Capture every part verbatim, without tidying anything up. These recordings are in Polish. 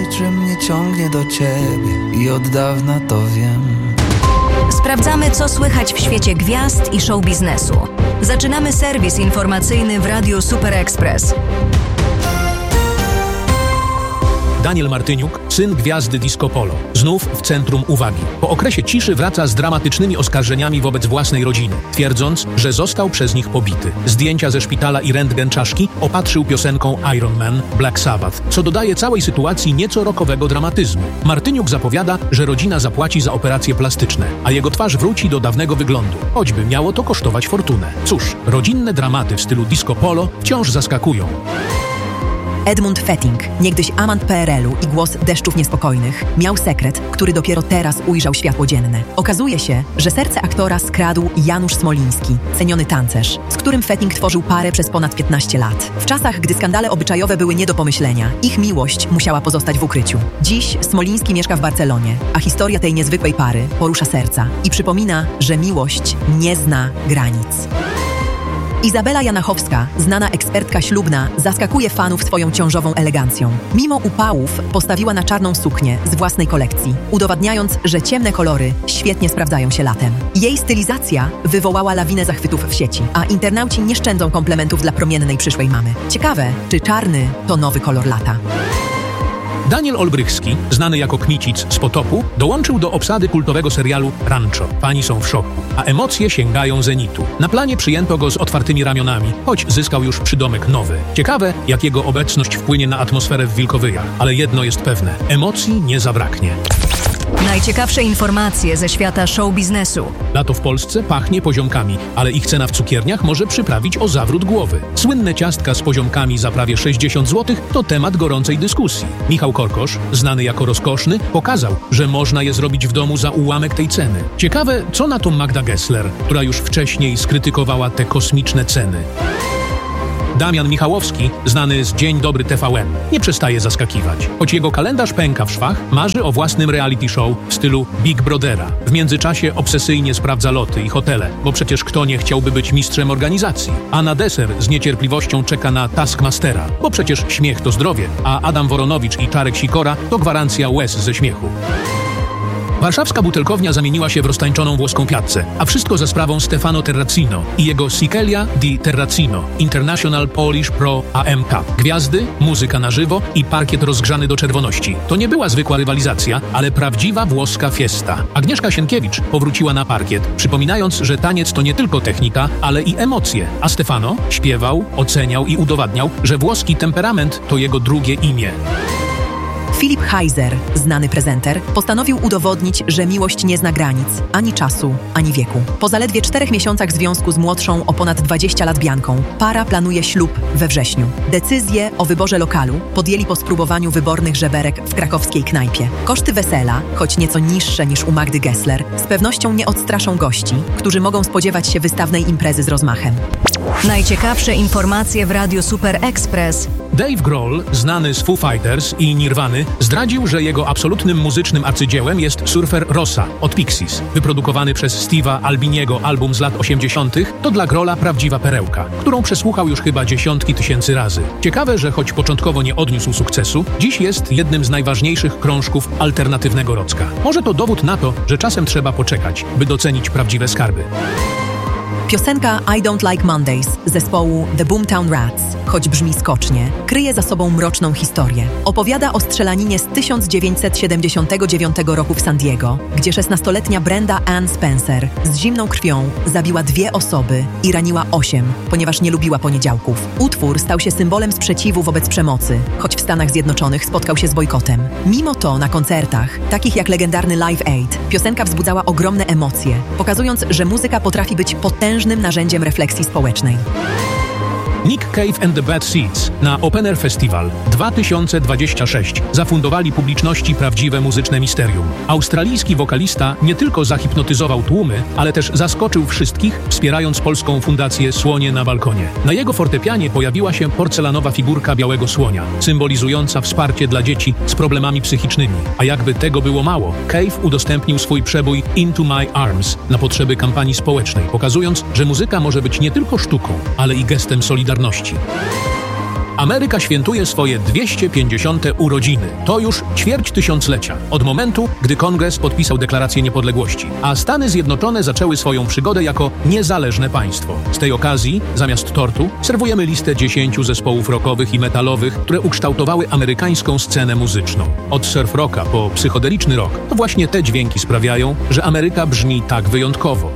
że mnie ciągnie do ciebie i od dawna to wiem. Sprawdzamy, co słychać w świecie gwiazd i show biznesu. Zaczynamy serwis informacyjny w Radiu Super Express. Daniel Martyniuk, syn gwiazdy Disco Polo, znów w centrum uwagi. Po okresie ciszy wraca z dramatycznymi oskarżeniami wobec własnej rodziny, twierdząc, że został przez nich pobity. Zdjęcia ze szpitala i rentgen czaszki opatrzył piosenką Iron Man, Black Sabbath, co dodaje całej sytuacji nieco rockowego dramatyzmu. Martyniuk zapowiada, że rodzina zapłaci za operacje plastyczne, a jego twarz wróci do dawnego wyglądu, choćby miało to kosztować fortunę. Cóż, rodzinne dramaty w stylu Disco Polo wciąż zaskakują. Edmund Fetting, niegdyś amant P R L u i głos Deszczów Niespokojnych, miał sekret, który dopiero teraz ujrzał światło dzienne. Okazuje się, że serce aktora skradł Janusz Smoliński, ceniony tancerz, z którym Fetting tworzył parę przez ponad piętnaście lat. W czasach, gdy skandale obyczajowe były nie do pomyślenia, ich miłość musiała pozostać w ukryciu. Dziś Smoliński mieszka w Barcelonie, a historia tej niezwykłej pary porusza serca i przypomina, że miłość nie zna granic. Izabela Janachowska, znana ekspertka ślubna, zaskakuje fanów swoją ciążową elegancją. Mimo upałów postawiła na czarną suknię z własnej kolekcji, udowadniając, że ciemne kolory świetnie sprawdzają się latem. Jej stylizacja wywołała lawinę zachwytów w sieci, a internauci nie szczędzą komplementów dla promiennej przyszłej mamy. Ciekawe, czy czarny to nowy kolor lata. Daniel Olbrychski, znany jako Kmicic z Potopu, dołączył do obsady kultowego serialu Rancho. Fani są w szoku, a emocje sięgają zenitu. Na planie przyjęto go z otwartymi ramionami, choć zyskał już przydomek nowy. Ciekawe, jak jego obecność wpłynie na atmosferę w Wilkowyjach, ale jedno jest pewne, emocji nie zabraknie. Najciekawsze informacje ze świata show biznesu. Lato w Polsce pachnie poziomkami, ale ich cena w cukierniach może przyprawić o zawrót głowy. Słynne ciastka z poziomkami za prawie sześćdziesiąt złotych to temat gorącej dyskusji. Michał Korkosz, znany jako rozkoszny, pokazał, że można je zrobić w domu za ułamek tej ceny. Ciekawe, co na to Magda Gessler, która już wcześniej skrytykowała te kosmiczne ceny. Damian Michałowski, znany z Dzień Dobry T V N, nie przestaje zaskakiwać. Choć jego kalendarz pęka w szwach, marzy o własnym reality show w stylu Big Brothera. W międzyczasie obsesyjnie sprawdza loty i hotele, bo przecież kto nie chciałby być mistrzem organizacji. A na deser z niecierpliwością czeka na Taskmastera, bo przecież śmiech to zdrowie, a Adam Woronowicz i Czarek Sikora to gwarancja łez ze śmiechu. Warszawska butelkownia zamieniła się w roztańczoną włoską piazzę, a wszystko za sprawą Stefano Terracino i jego Sichelia di Terracino International Polish Pro A M Cup. Gwiazdy, muzyka na żywo i parkiet rozgrzany do czerwoności. To nie była zwykła rywalizacja, ale prawdziwa włoska fiesta. Agnieszka Sienkiewicz powróciła na parkiet, przypominając, że taniec to nie tylko technika, ale i emocje. A Stefano śpiewał, oceniał i udowadniał, że włoski temperament to jego drugie imię. Filip Heiser, znany prezenter, postanowił udowodnić, że miłość nie zna granic, ani czasu, ani wieku. Po zaledwie czterech miesiącach związku z młodszą o ponad dwadzieścia lat Bianką, para planuje ślub we wrześniu. Decyzję o wyborze lokalu podjęli po spróbowaniu wybornych żeberek w krakowskiej knajpie. Koszty wesela, choć nieco niższe niż u Magdy Gessler, z pewnością nie odstraszą gości, którzy mogą spodziewać się wystawnej imprezy z rozmachem. Najciekawsze informacje w Radiu Super Express. Dave Grohl, znany z Foo Fighters i Nirwany, zdradził, że jego absolutnym muzycznym arcydziełem jest Surfer Rosa od Pixies. Wyprodukowany przez Steve'a Albiniego album z lat osiemdziesiątych to dla Grohla prawdziwa perełka, którą przesłuchał już chyba dziesiątki tysięcy razy. Ciekawe, że choć początkowo nie odniósł sukcesu, dziś jest jednym z najważniejszych krążków alternatywnego rocka. Może to dowód na to, że czasem trzeba poczekać, by docenić prawdziwe skarby. Piosenka I Don't Like Mondays zespołu The Boomtown Rats, choć brzmi skocznie, kryje za sobą mroczną historię. Opowiada o strzelaninie z tysiąc dziewięćset siedemdziesiątego dziewiątego roku w San Diego, gdzie szesnastoletnia Brenda Ann Spencer z zimną krwią zabiła dwie osoby i raniła osiem, ponieważ nie lubiła poniedziałków. Utwór stał się symbolem sprzeciwu wobec przemocy, choć w Stanach Zjednoczonych spotkał się z bojkotem. Mimo to na koncertach, takich jak legendarny Live Aid, piosenka wzbudzała ogromne emocje, pokazując, że muzyka potrafi być potężnym narzędziem refleksji społecznej. Nick Cave and the Bad Seeds na Open Air Festival dwa tysiące dwudziesty szósty zafundowali publiczności prawdziwe muzyczne misterium. Australijski wokalista nie tylko zahipnotyzował tłumy, ale też zaskoczył wszystkich, wspierając polską fundację Słonie na balkonie. Na jego fortepianie pojawiła się porcelanowa figurka białego słonia, symbolizująca wsparcie dla dzieci z problemami psychicznymi. A jakby tego było mało, Cave udostępnił swój przebój Into My Arms na potrzeby kampanii społecznej, pokazując, że muzyka może być nie tylko sztuką, ale i gestem solidarności. Ameryka świętuje swoje dwieście pięćdziesiąte urodziny. To już ćwierć tysiąclecia. Od momentu, gdy Kongres podpisał Deklarację Niepodległości, a Stany Zjednoczone zaczęły swoją przygodę jako niezależne państwo. Z tej okazji, zamiast tortu, serwujemy listę dziesięciu zespołów rockowych i metalowych, które ukształtowały amerykańską scenę muzyczną. Od surf rocka po psychodeliczny rock. To właśnie te dźwięki sprawiają, że Ameryka brzmi tak wyjątkowo.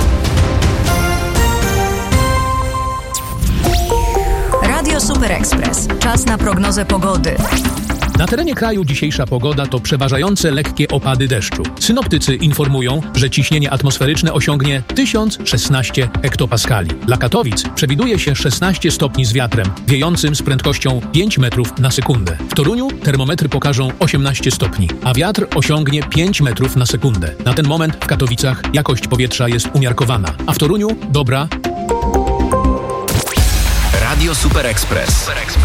Radio Super Express. Czas na prognozę pogody. Na terenie kraju dzisiejsza pogoda to przeważające lekkie opady deszczu. Synoptycy informują, że ciśnienie atmosferyczne osiągnie tysiąc szesnaście hektopaskali. Dla Katowic przewiduje się szesnaście stopni z wiatrem, wiejącym z prędkością pięć metrów na sekundę. W Toruniu termometry pokażą osiemnaście stopni, a wiatr osiągnie pięć metrów na sekundę. Na ten moment w Katowicach jakość powietrza jest umiarkowana, a w Toruniu dobra. Radio Super Express.